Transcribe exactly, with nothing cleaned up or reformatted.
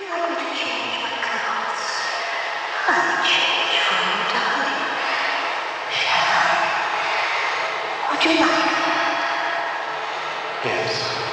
you like me to change my clothes? I'll change for you, darling. Shall I? Would you like that? Yes.